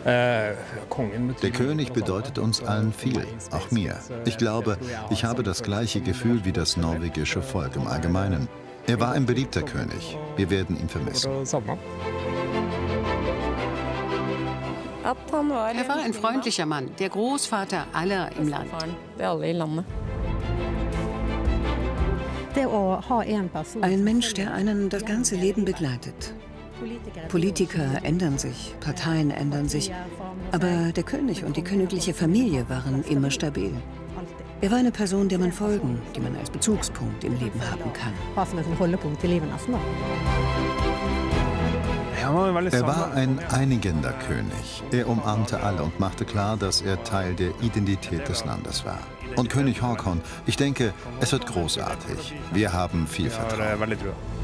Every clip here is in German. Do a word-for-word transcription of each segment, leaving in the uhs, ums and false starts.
Der König bedeutet uns allen viel, auch mir. Ich glaube, ich habe das gleiche Gefühl wie das norwegische Volk im Allgemeinen. Er war ein beliebter König. Wir werden ihn vermissen. Er war ein freundlicher Mann, der Großvater aller im Land. Ein Mensch, der einen das ganze Leben begleitet. Politiker ändern sich, Parteien ändern sich, aber der König und die königliche Familie waren immer stabil. Er war eine Person, der man folgen, die man als Bezugspunkt im Leben haben kann. Er war ein einigender König. Er umarmte alle und machte klar, dass er Teil der Identität des Landes war. Und König Haakon, ich denke, es wird großartig. Wir haben viel Vertrauen.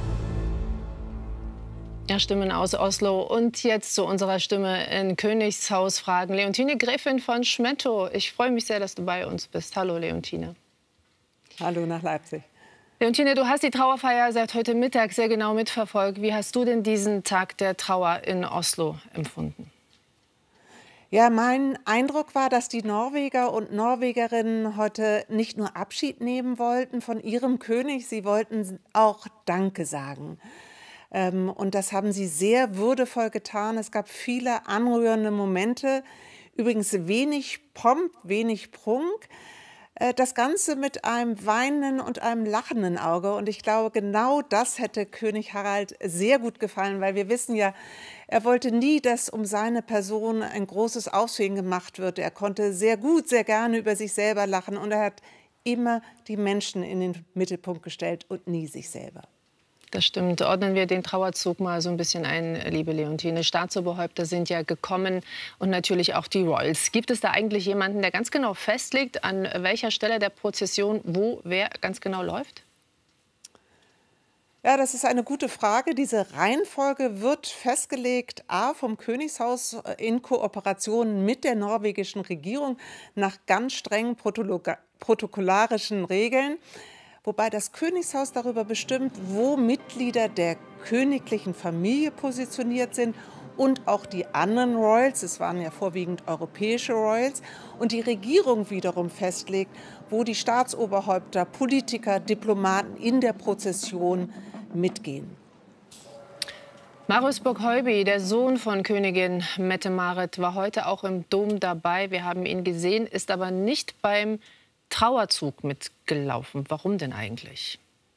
Ja, Stimmen aus Oslo. Und jetzt zu unserer Stimme in Königshaus fragen. Leontine Gräfin von Schmettow, ich freue mich sehr, dass du bei uns bist. Hallo, Leontine. Hallo nach Leipzig. Leontine, du hast die Trauerfeier seit heute Mittag sehr genau mitverfolgt. Wie hast du denn diesen Tag der Trauer in Oslo empfunden? Ja, mein Eindruck war, dass die Norweger und Norwegerinnen heute nicht nur Abschied nehmen wollten von ihrem König, sie wollten auch Danke sagen. Und das haben sie sehr würdevoll getan. Es gab viele anrührende Momente, übrigens wenig Pomp, wenig Prunk. Das Ganze mit einem weinenden und einem lachenden Auge. Und ich glaube, genau das hätte König Harald sehr gut gefallen, weil wir wissen ja, er wollte nie, dass um seine Person ein großes Aufsehen gemacht wird. Er konnte sehr gut, sehr gerne über sich selber lachen und er hat immer die Menschen in den Mittelpunkt gestellt und nie sich selber. Das stimmt. Ordnen wir den Trauerzug mal so ein bisschen ein, liebe Leontine. Staatsoberhäupter sind ja gekommen und natürlich auch die Royals. Gibt es da eigentlich jemanden, der ganz genau festlegt, an welcher Stelle der Prozession wo wer ganz genau läuft? Ja, das ist eine gute Frage. Diese Reihenfolge wird festgelegt, a, vom Königshaus in Kooperation mit der norwegischen Regierung nach ganz strengen protokollarischen Regeln. Wobei das Königshaus darüber bestimmt, wo Mitglieder der königlichen Familie positioniert sind und auch die anderen Royals, es waren ja vorwiegend europäische Royals, und die Regierung wiederum festlegt, wo die Staatsoberhäupter, Politiker, Diplomaten in der Prozession mitgehen. Marius Boghauby, der Sohn von Königin Mette-Marit, war heute auch im Dom dabei. Wir haben ihn gesehen, ist aber nicht beim Trauerzug mitgelaufen. Warum denn eigentlich?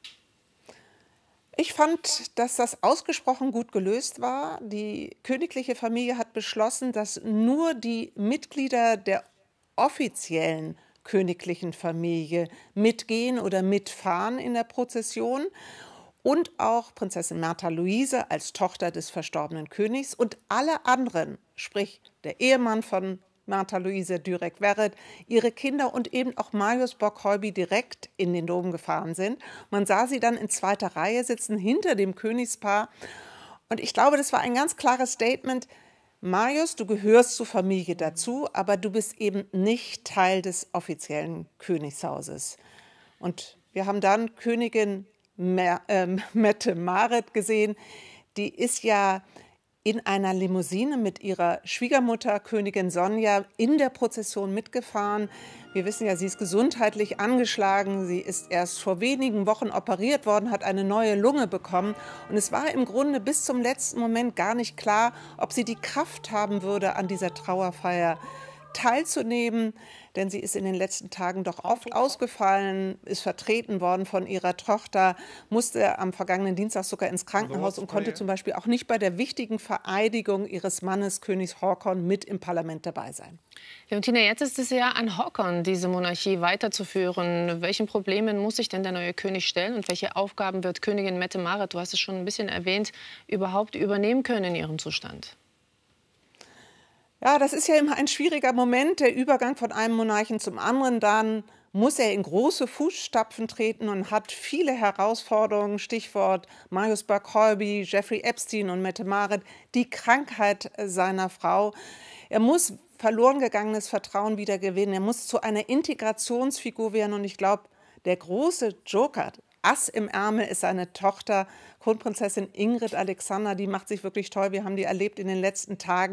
Ich fand, dass das ausgesprochen gut gelöst war. Die königliche Familie hat beschlossen, dass nur die Mitglieder der offiziellen königlichen Familie mitgehen oder mitfahren in der Prozession. Und auch Prinzessin Märtha Louise als Tochter des verstorbenen Königs und alle anderen, sprich der Ehemann von Märtha Louise Dürek-Verret, ihre Kinder und eben auch Marius Boghauby direkt in den Dom gefahren sind. Man sah sie dann in zweiter Reihe sitzen, hinter dem Königspaar. Und ich glaube, das war ein ganz klares Statement. Marius, du gehörst zur Familie dazu, aber du bist eben nicht Teil des offiziellen Königshauses. Und wir haben dann Königin Mette-Marit gesehen. Die ist ja in einer Limousine mit ihrer Schwiegermutter, Königin Sonja, in der Prozession mitgefahren. Wir wissen ja, sie ist gesundheitlich angeschlagen. Sie ist erst vor wenigen Wochen operiert worden, hat eine neue Lunge bekommen. Und es war im Grunde bis zum letzten Moment gar nicht klar, ob sie die Kraft haben würde, an dieser Trauerfeier teilzunehmen, denn sie ist in den letzten Tagen doch oft ausgefallen, ist vertreten worden von ihrer Tochter, musste am vergangenen Dienstag sogar ins Krankenhaus und konnte zum Beispiel auch nicht bei der wichtigen Vereidigung ihres Mannes, König Haakon, mit im Parlament dabei sein. Leontine, jetzt ist es ja an Haakon, diese Monarchie weiterzuführen. Welchen Problemen muss sich denn der neue König stellen und welche Aufgaben wird Königin Mette-Marit, du hast es schon ein bisschen erwähnt, überhaupt übernehmen können in ihrem Zustand? Ja, das ist ja immer ein schwieriger Moment, der Übergang von einem Monarchen zum anderen. Dann muss er in große Fußstapfen treten und hat viele Herausforderungen. Stichwort Marius Boghauby, Jeffrey Epstein und Mette-Marit, die Krankheit seiner Frau. Er muss verloren gegangenes Vertrauen wieder gewinnen. Er muss zu einer Integrationsfigur werden. Und ich glaube, der große Joker, Ass im Ärmel, ist seine Tochter, Kronprinzessin Ingrid Alexandra. Die macht sich wirklich toll. Wir haben die erlebt in den letzten Tagen.